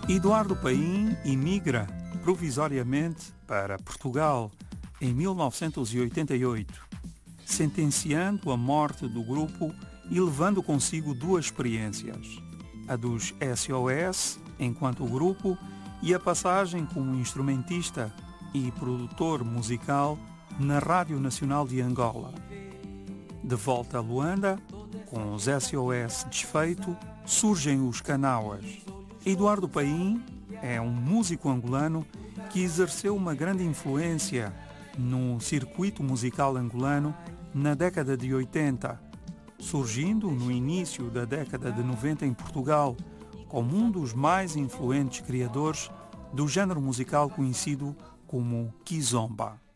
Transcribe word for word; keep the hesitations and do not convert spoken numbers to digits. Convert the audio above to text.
Eduardo Paim imigra provisoriamente para Portugal em mil novecentos e oitenta e oito, sentenciando a morte do grupo e levando consigo duas experiências, a dos S O S enquanto grupo e a passagem como instrumentista e produtor musical na Rádio Nacional de Angola. De volta a Luanda, com os S O S desfeito, surgem os Kanauas. Eduardo Paim é um músico angolano que exerceu uma grande influência no circuito musical angolano na década de oitenta, surgindo no início da década de noventa em Portugal como um dos mais influentes criadores do género musical conhecido como Kizomba.